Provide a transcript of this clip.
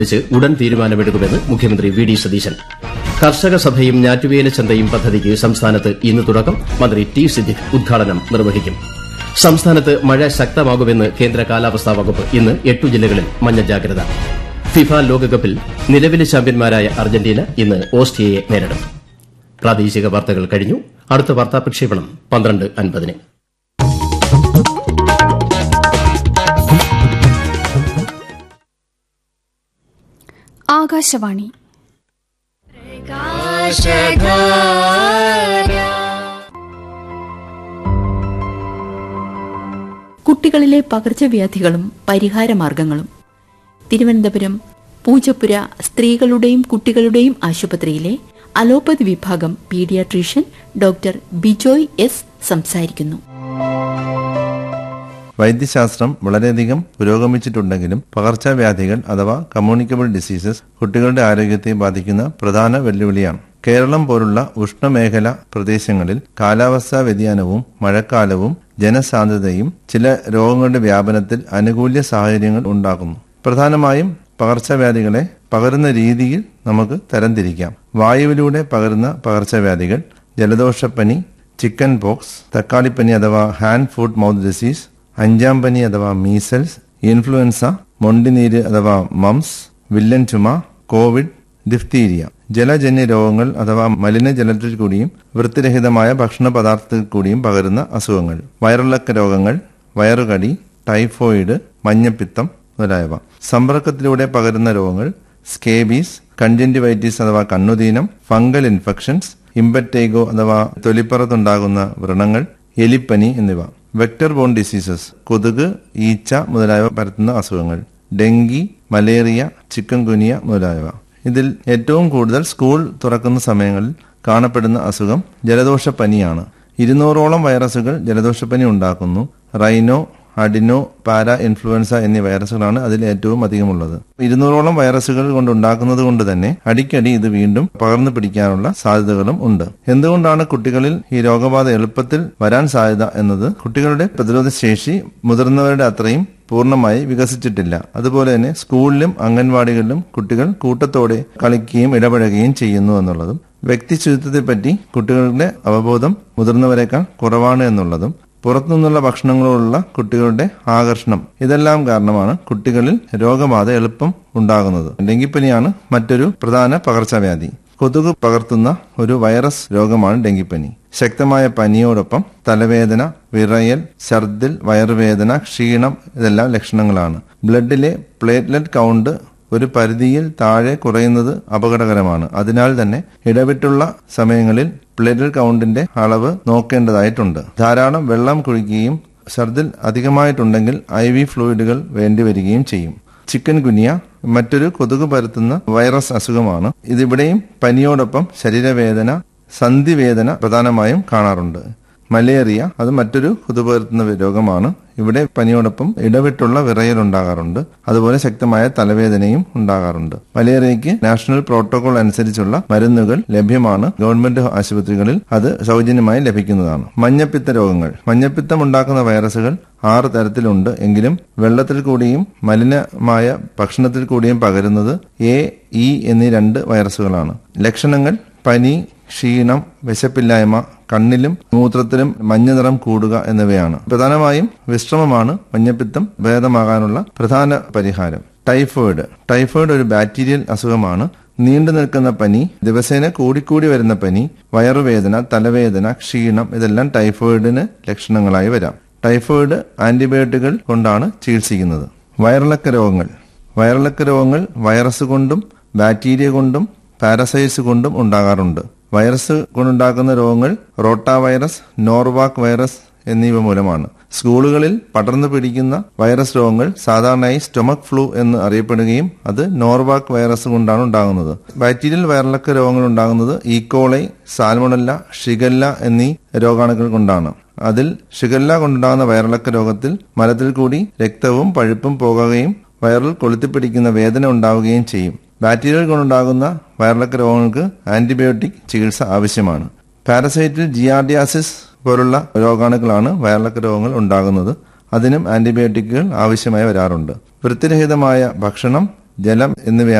ഉടൻ തീരുമാനമെടുക്കുമെന്ന് മുഖ്യമന്ത്രി വി ഡി സതീശൻ. കർഷക സഭയും ഞാറ്റുവേല ചന്തയും പദ്ധതിക്ക് സംസ്ഥാനത്ത് ഇന്ന് തുടക്കം. മന്ത്രി ടി സിദ്ദിഖ് ഉദ്ഘാടനം നിർവഹിക്കും. സംസ്ഥാനത്ത് മഴ ശക്തമാകുമെന്ന് കേന്ദ്ര കാലാവസ്ഥാ വകുപ്പ്. ഇന്ന് 8 ജില്ലകളിൽ മഞ്ഞ ജാഗ്രത. ഫിഫ ലോകകപ്പിൽ നിലവിലെ ചാമ്പ്യന്മാരായ അർജന്റീന ഇന്ന് ഓസ്ട്രിയയെ നേരിടും. പ്രാദേശിക വാർത്തകൾ കഴിഞ്ഞു. അടുത്ത വാർത്താ പ്രക്ഷേപണം 12:50. ആകാശവാണി. കുട്ടികളിലെ പകർച്ചവ്യാധികളും പരിഹാരമാർഗങ്ങളും. തിരുവനന്തപുരം പൂജപ്പുര സ്ത്രീകളുടെയും കുട്ടികളുടെയും ആശുപത്രിയിലെ അലോപ്പതി വിഭാഗം പീഡിയാട്രീഷ്യൻ ഡോക്ടർ ബിജോയ് എസ് സംസാരിക്കുന്നു. വൈദ്യശാസ്ത്രം വളരെയധികം പുരോഗമിച്ചിട്ടുണ്ടെങ്കിലും പകർച്ചവ്യാധികൾ അഥവാ കമ്മ്യൂണിക്കബിൾ ഡിസീസസ് കുട്ടികളുടെ ആരോഗ്യത്തെ ബാധിക്കുന്ന പ്രധാന വെല്ലുവിളിയാണ്. കേരളം പോലുള്ള ഉഷ്ണമേഖല പ്രദേശങ്ങളിൽ കാലാവസ്ഥാ വ്യതിയാനവും മഴക്കാലവും ജനസാന്ദ്രതയും ചില രോഗങ്ങളുടെ വ്യാപനത്തിൽ അനുകൂല സാഹചര്യങ്ങൾ ഉണ്ടാക്കുന്നു. പ്രധാനമായും പകർച്ചവ്യാധികളെ പകരുന്ന രീതിയിൽ നമുക്ക് തരംതിരിക്കാം. വായുവിലൂടെ പകരുന്ന പകർച്ചവ്യാധികൾ ജലദോഷപ്പനി, ചിക്കൻ പോക്സ്, തക്കാളിപ്പനി അഥവാ ഹാൻഡ് ഫുഡ് മൗത്ത് ഡിസീസ്, അഞ്ചാം പനി അഥവാ മീസൽസ്, ഇൻഫ്ലുവൻസ, മൊണ്ടിനീര് അഥവാ മംസ്, വില്ലൻ ചുമ, കോവിഡ്, ഡിഫ്തീരിയ. ജലജന്യ രോഗങ്ങൾ അഥവാ മലിനജലത്തിൽ കൂടിയും വൃത്തിരഹിതമായ ഭക്ഷണ പദാർത്ഥത്തിൽ കൂടിയും പകരുന്ന അസുഖങ്ങൾ, വയറിളക്ക രോഗങ്ങൾ, വയറുകടി, ടൈഫോയിഡ്, മഞ്ഞപ്പിത്തം മുതലായവ. സമ്പർക്കത്തിലൂടെ പകരുന്ന രോഗങ്ങൾ സ്കേബീസ്, കൺജന്റിവൈറ്റിസ് അഥവാ കണ്ണുദീനം, ഫംഗൽ ഇൻഫെക്ഷൻസ്, ഇമ്പറ്റേഗോ അഥവാ തൊലിപ്പുറത്തുണ്ടാകുന്ന വ്രണങ്ങൾ, എലിപ്പനി എന്നിവ. വെക്ടർ ബോൺ ഡിസീസസ് കൊതുക്, ഈച്ച മുതലായവ പരത്തുന്ന അസുഖങ്ങൾ, ഡെങ്കി, മലേറിയ, ചിക്കൻ ഗുനിയ മുതലായവ. ഇതിൽ ഏറ്റവും കൂടുതൽ സ്കൂൾ തുറക്കുന്ന സമയങ്ങളിൽ കാണപ്പെടുന്ന അസുഖം ജലദോഷപ്പനിയാണ്. 200ഓളം വൈറസുകൾ ജലദോഷപ്പനി ഉണ്ടാക്കുന്നു. റൈനോ, അഡിനോ, പാരാ ഇൻഫ്ലുവൻസ എന്നീ വൈറസുകളാണ് അതിൽ ഏറ്റവും അധികമുള്ളത്. 200ഓളം വൈറസുകൾ കൊണ്ടുണ്ടാക്കുന്നത് കൊണ്ട് തന്നെ അടിക്കടി ഇത് വീണ്ടും പകർന്നു പിടിക്കാനുള്ള സാധ്യതകളും ഉണ്ട്. എന്തുകൊണ്ടാണ് കുട്ടികളിൽ ഈ രോഗബാധ എളുപ്പത്തിൽ വരാൻ സാധ്യത എന്നത് കുട്ടികളുടെ പ്രതിരോധ ശേഷി മുതിർന്നവരുടെ അത്രയും പൂർണ്ണമായി വികസിച്ചിട്ടില്ല. അതുപോലെ തന്നെ സ്കൂളിലും അംഗൻവാടികളിലും കുട്ടികൾ കൂട്ടത്തോടെ കളിക്കുകയും ഇടപഴകുകയും ചെയ്യുന്നു എന്നുള്ളതും, വ്യക്തി ശുചിത്വത്തെപ്പറ്റി കുട്ടികളുടെ അവബോധം മുതിർന്നവരെക്കാൾ കുറവാണ് എന്നുള്ളതും, പുറത്തുനിന്നുള്ള ഭക്ഷണങ്ങളോടുള്ള കുട്ടികളുടെ ആകർഷണം, ഇതെല്ലാം കാരണമാണ് കുട്ടികളിൽ രോഗബാധ എളുപ്പം ഉണ്ടാകുന്നത്. ഡെങ്കിപ്പനിയാണ് മറ്റൊരു പ്രധാന പകർച്ചവ്യാധി. കൊതുക് പകർത്തുന്ന ഒരു വൈറസ് രോഗമാണ് ഡെങ്കിപ്പനി. ശക്തമായ പനിയോടൊപ്പം തലവേദന, വിറയൽ, ഛർദിൽ, വയറുവേദന, ക്ഷീണം ഇതെല്ലാം ലക്ഷണങ്ങളാണ്. ബ്ലഡിലെ പ്ലേറ്റ്ലെറ്റ് കൗണ്ട് ഒരു പരിധിയിൽ താഴെ കുറയുന്നത് അപകടകരമാണ്. അതിനാൽ തന്നെ ഇടവിട്ടുള്ള സമയങ്ങളിൽ പ്ലേറ്റ്ലെറ്റ് കൗണ്ടിന്റെ അളവ് നോക്കേണ്ടതായിട്ടുണ്ട്. ധാരാളം വെള്ളം കുടിക്കുകയും ഛർദിൽ അധികമായിട്ടുണ്ടെങ്കിൽ IV ഫ്ലൂയിഡുകൾ വേണ്ടിവരികയും ചെയ്യും. ചിക്കൻ ഗുനിയ മറ്റൊരു കൊതുക് പരത്തുന്ന വൈറസ് അസുഖമാണ്. ഇതിവിടെയും പനിയോടൊപ്പം ശരീരവേദന, സന്ധിവേദന പ്രധാനമായും കാണാറുണ്ട്. മലേറിയ അത് മറ്റൊരു കൊതുക് പകർത്തുന്ന രോഗമാണ്. ഇവിടെ പനിയോടൊപ്പം ഇടവിട്ടുള്ള വിറയൽ ഉണ്ടാകാറുണ്ട്. അതുപോലെ ശക്തമായ തലവേദനയും ഉണ്ടാകാറുണ്ട്. മലേറിയയ്ക്ക് നാഷണൽ പ്രോട്ടോകോൾ അനുസരിച്ചുള്ള മരുന്നുകൾ ലഭ്യമാണ്. ഗവൺമെന്റ് ആശുപത്രികളിൽ അത് സൗജന്യമായി ലഭിക്കുന്നതാണ്. മഞ്ഞപ്പിത്ത രോഗങ്ങൾ. മഞ്ഞപ്പിത്തം ഉണ്ടാക്കുന്ന വൈറസുകൾ 6 തരത്തിലുണ്ട്. എങ്കിലും വെള്ളത്തിൽ കൂടിയും മലിനമായ ഭക്ഷണത്തിൽ കൂടിയും പകരുന്നത് A, E എന്നീ 2 വൈറസുകളാണ്. ലക്ഷണങ്ങൾ പനി, ക്ഷീണം, വിശപ്പില്ലായ്മ, കണ്ണിലും മൂത്രത്തിലും മഞ്ഞ നിറം കൂടുക എന്നിവയാണ്. പ്രധാനമായും വിശ്രമമാണ് മഞ്ഞപ്പിത്തം ഭേദമാകാനുള്ള പ്രധാന പരിഹാരം. ടൈഫോയിഡ് ഒരു ബാക്ടീരിയൽ അസുഖമാണ്. നീണ്ടു നിൽക്കുന്ന പനി, ദിവസേന കൂടിക്കൂടി വരുന്ന പനി, വയറുവേദന, തലവേദന, ക്ഷീണം ഇതെല്ലാം ടൈഫോയിഡിന് ലക്ഷണങ്ങളായി വരാം. ടൈഫോയിഡ് ആന്റിബയോട്ടിക്കുകൾ കൊണ്ടാണ് ചികിത്സിക്കുന്നത്. വയറിളക്ക രോഗങ്ങൾ വൈറസ് കൊണ്ടും ബാക്ടീരിയ കൊണ്ടും പാരസൈറ്റ്സ് കൊണ്ടും ഉണ്ടാകാറുണ്ട്. വൈറസ് കൊണ്ടുണ്ടാക്കുന്ന രോഗങ്ങൾ റോട്ടാ വൈറസ്, നോർവാക് വൈറസ് എന്നിവ മൂലമാണ്. സ്കൂളുകളിൽ പടർന്നു പിടിക്കുന്ന വൈറസ് രോഗങ്ങൾ സാധാരണയായി സ്റ്റൊമക് ഫ്ലൂ എന്ന് അറിയപ്പെടുകയും അത് നോർവാക് വൈറസ് കൊണ്ടാണ് ഉണ്ടാകുന്നത്. ബാക്ടീരിയൽ വയറിളക്ക രോഗങ്ങൾ ഉണ്ടാകുന്നത് ഈക്കോളൈ, സാൽമണല്ല, ഷിഗല്ല എന്നീ രോഗാണുക്കൾ കൊണ്ടാണ്. അതിൽ ഷിഗല്ല കൊണ്ടുണ്ടാകുന്ന വയറിളക്ക രോഗത്തിൽ മലത്തിൽ കൂടി രക്തവും പഴുപ്പും പോകുകയും വയറിൽ കൊളുത്തിപ്പിടിക്കുന്ന വേദന ഉണ്ടാവുകയും ചെയ്യും. ബാക്ടീരിയകൾ കൊണ്ടുണ്ടാകുന്ന വയറിളക്ക രോഗങ്ങൾക്ക് ആന്റിബയോട്ടിക് ചികിത്സ ആവശ്യമാണ്. പാരസൈറ്റിൽ ജിയാർഡിയാസിസ് പോലുള്ള രോഗാണുക്കളാണ് വയറിളക്ക രോഗങ്ങൾ ഉണ്ടാകുന്നത്. അതിനും ആന്റിബയോട്ടിക്കുകൾ ആവശ്യമായി വരാറുണ്ട്. വൃത്തിരഹിതമായ ഭക്ഷണം, ജലം എന്നിവയാണ്